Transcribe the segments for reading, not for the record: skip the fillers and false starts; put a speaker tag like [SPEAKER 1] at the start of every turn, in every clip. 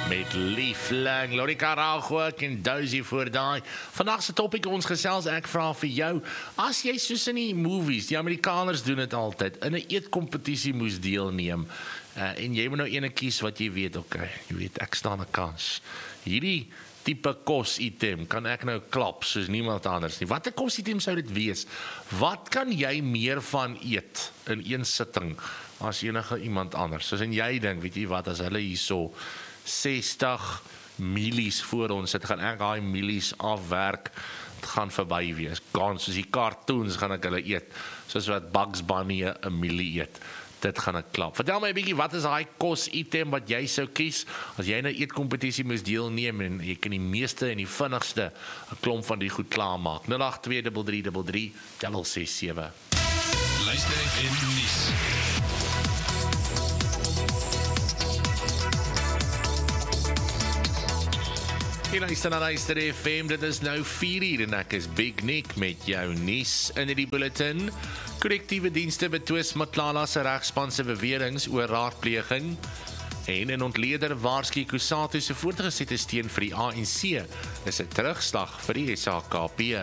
[SPEAKER 1] met Liefling, Lorika Raaghoek en Dozy voor daai. Vandag se topic ons gesels, ek vra vir jou, as jy soos in die movies, die Amerikaners doen dit altyd, in 'n eetkompetisie moes deelneem, en jy moet nou ene kies wat jy weet, jy weet, ek staan 'n kans. Hierdie tipe kos-item kan ek nou klap soos niemand anders nie. Watter kos-item sou dit wees? Wat kan jy meer van eet in een sitting as enige iemand anders? Soos en jy dink, weet jy wat, as hulle hierso 60 milies voor ons sit, gaan ek daai milies afwerk, het gaan verby wees. Gaan, soos die cartoons gaan ek hulle eet, soos wat Bugs Bunny 'n milie eet. Dit gaan ek klap. Vertel my 'n bietjie, wat is daai kos-item wat jy sou kies, as jy nou eetkompetisie moes deelneem, en jy kan die meeste en die vinnigste 'n klomp van die goed klaarmaak. 0823333 767.
[SPEAKER 2] Luister FM nuus.
[SPEAKER 1] Jy luister na Luister FM, dit is nou 4:00 en ek is Big Nick met jou nuus in die bulletin. Korrektiewe dienste betwis Matlala se regspan se beweringe oor raadpleging. En 'n ontleder waarsku Kusatu se voortgesette steun vir die ANC is 'n terugslag vir die SAKP.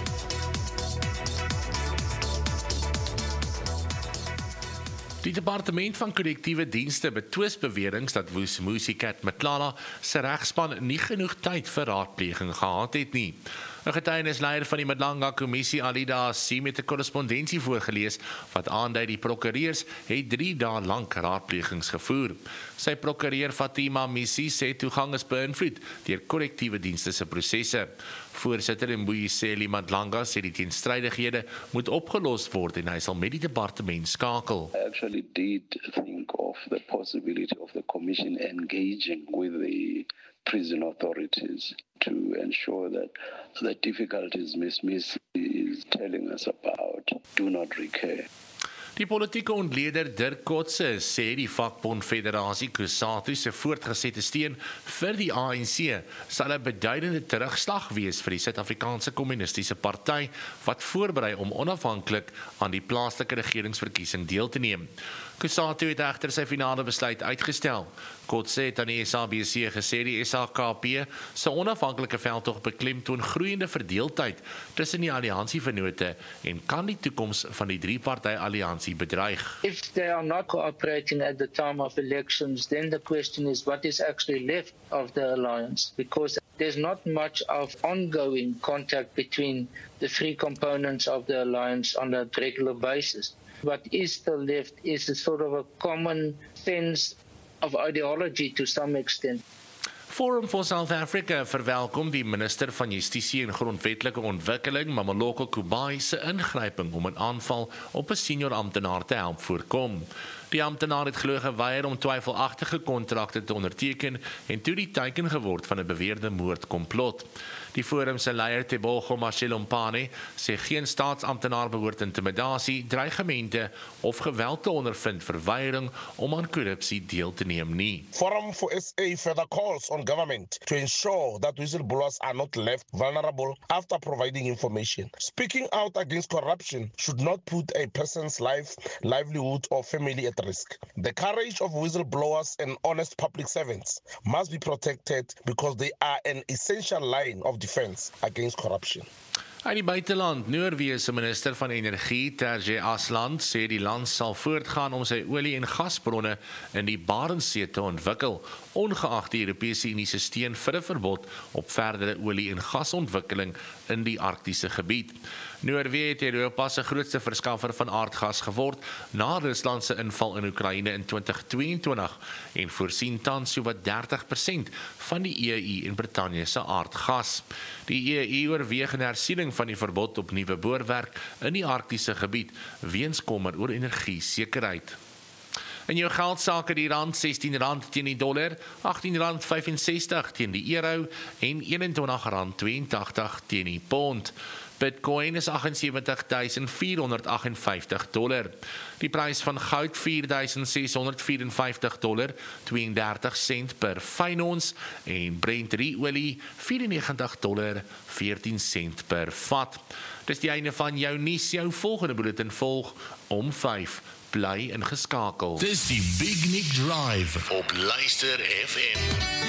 [SPEAKER 1] Die departement van korrektiewe dienste betwis beweringe dat Vusikat Matlala se regspan nie genoeg tyd vir raadpleging gehad het nie. 'n Getuienisleier van die Madlanga Kommissie, Alida Siem, het 'n korrespondensie voorgelees wat aandui die prokureurs het 3 dae lank raadplegings gevoer. Sy prokureur Fatima Missi sê toegang is beïnvloed deur korrektiewe dienste se prosesse. Voorsitter Mbuyiseli Madlanga sê die teenstrydighede moet opgelos word en hy sal met die departement skakel.
[SPEAKER 3] I actually did think of the possibility of the commission engaging with the prison authorities to ensure that the difficulties Ms. Miss is telling us about do not recur.
[SPEAKER 1] Die politieke ontleder Dirk Kotse sê die vakbond Federasie Kusatu se voortgesette steun vir die ANC sal 'n beduidende terugslag wees vir die Suid-Afrikaanse Kommunistiese Party wat voorberei om onafhanklik aan die plaaslike regeringsverkiesing deel te neem. Kusatu het egter sy finale besluit uitgestel. Kotse het aan die SABC gesê die SAKP se onafhanklike veldtog beklemtoon groeiende verdeeldheid tussen die alliansievennote en kan die toekoms van die 3-party alliansie bedreig.
[SPEAKER 4] If they are not cooperating at the time of elections, then the question is what is actually left of the alliance, because there's not much of ongoing contact between the 3 components of the alliance on a regular basis. What is still left is a sort of a common sense of ideology to some extent.
[SPEAKER 1] Forum for South Africa verwelkom die minister van Justisie en Grondwetlike Ontwikkeling, Mameloko Kubai, se ingryping om 'n aanval op 'n senior amptenaar te help voorkom. Die amptenaar het glo geweier om twyfelagtige kontrakte te onderteken en toe die teiken geword van 'n beweerde moordkomplot. Die forum se leier Tebogo Mashelompane sê geen staatsamptenaar behoort intimidasie, dreigemente of geweld te ondervind vir weiering om aan korrupsie deel te neem nie.
[SPEAKER 5] Forum for SA further calls on government to ensure that whistleblowers are not left vulnerable after providing information. Speaking out against corruption should not put a person's life, livelihood or family at risk. The courage of whistleblowers and honest public servants must be protected because they are an essential line of defense against corruption.
[SPEAKER 1] Uit die buiteland, Noorwe se minister van Energie, Terje Asland, sê die land sal voortgaan om sy olie- en gasbronne in die Barentssee te ontwikkel, ongeag die Europese Unie se steun vir 'n verbod op verdere olie- en gasontwikkeling in die Arktiese gebied. Noorwe het Europa se grootste verskaffer van aardgas geword na Rusland se inval in Oekraïne in 2022 en voorsien tans sowat 30% van die EU en Brittanje se aardgas. Die EU oorweeg 'n hersiening van die verbod op nuwe boorwerk in die Arktiese gebied weens kommer oor energiesekerheid. In jou geldsaake die rand R16 teen die dollar, R18.65 teen die euro en R21.82 teen die pond. Bitcoin is $78,458. Die prys van goud $4,654, 32 sent per fyn ons en Brent olie $94, 14 sent per vat. Dis die einde van jou nuus, jou volgende bulletin volg om 5. Bly ingeskakel.
[SPEAKER 2] Dis die Big Nick Drive op Luister FM.